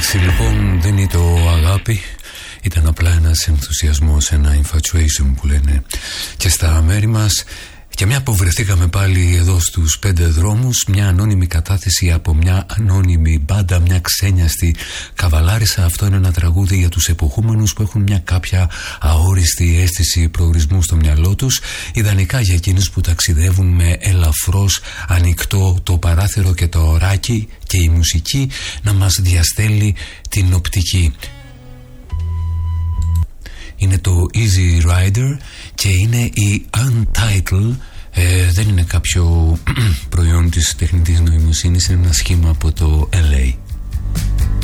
Έτσι λοιπόν δεν ήταν το αγάπη, ήταν απλά ένας ενθουσιασμός, ένα infatuation που λένε και στα μέρη μας. Και μια που βρεθήκαμε πάλι εδώ στους 5 δρόμους, μια ανώνυμη κατάθεση από μια ανώνυμη μπάντα, μια ξένιαστη καβαλάρισα. Αυτό είναι ένα τραγούδι για τους εποχούμενους που έχουν μια κάποια αόριστη αίσθηση προορισμού στο μυαλό τους. Ιδανικά για εκείνους που ταξιδεύουν με ελαφρώς ανοιχτό το παράθυρο και το ωράκι και η μουσική να μας διαστέλει την οπτική. Είναι το Easy Rider και είναι η Untitled. Δεν είναι κάποιο προϊόν της τεχνητής νοημοσύνης, είναι ένα σχήμα από το LA.